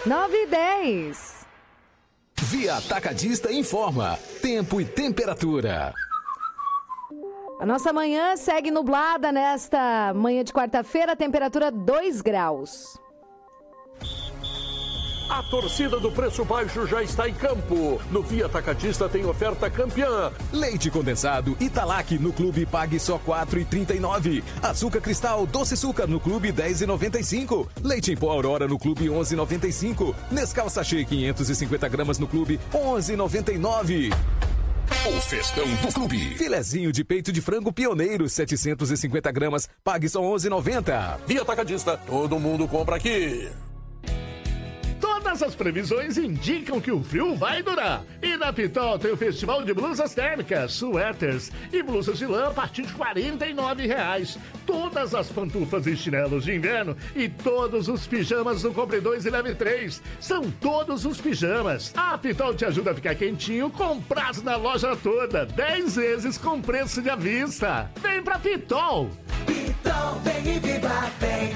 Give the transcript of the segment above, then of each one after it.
9h10. Via Atacadista informa tempo e temperatura. A nossa manhã segue nublada nesta manhã de quarta-feira, temperatura 2 graus. A torcida do Preço Baixo já está em campo. No Via Atacadista tem oferta campeã. Leite condensado Italac no clube pague só R$ 4,39. Açúcar cristal Doce Açúcar no clube R$ 10,95. Leite em pó Aurora no clube R$ 11,95. Nescau Sachê 550 gramas no clube R$ 11,99. O festão do clube. Filezinho de peito de frango pioneiro, 750 gramas, pague só R$ 11,90. Via Atacadista, todo mundo compra aqui. Todas as previsões indicam que o frio vai durar. E na Pitol tem o Festival de Blusas Térmicas, suéteres e blusas de lã a partir de R$ 49,00. Todas as pantufas e chinelos de inverno e todos os pijamas do Compre 2 e Leve 3. São todos os pijamas. A Pitol te ajuda a ficar quentinho com prazo na loja toda. 10 vezes com preço de à vista. Vem pra Pitol. Pitol, vem e viva bem.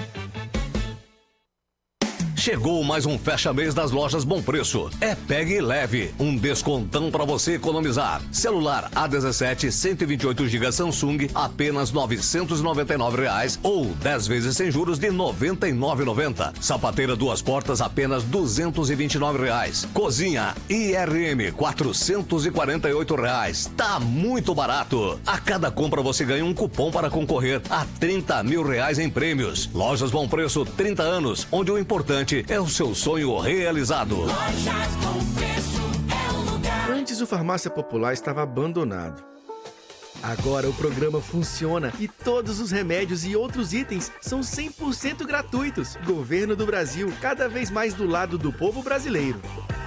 Chegou mais um fecha-mês das lojas Bom Preço. É Pegue e Leve, um descontão para você economizar. Celular A17 128 GB Samsung, apenas R$ 999 ou 10 vezes sem juros de R$ 99,90. Sapateira duas portas, apenas R$ 229. Cozinha IRM, R$ 448. Tá muito barato. A cada compra você ganha um cupom para concorrer a R$30 mil em prêmios. Lojas Bom Preço, 30 anos, onde o importante é o seu sonho realizado. Lojas Bom Preço é o lugar. Antes o Farmácia Popular estava abandonado. Agora o programa funciona e todos os remédios e outros itens são 100% gratuitos. Governo do Brasil, cada vez mais do lado do povo brasileiro.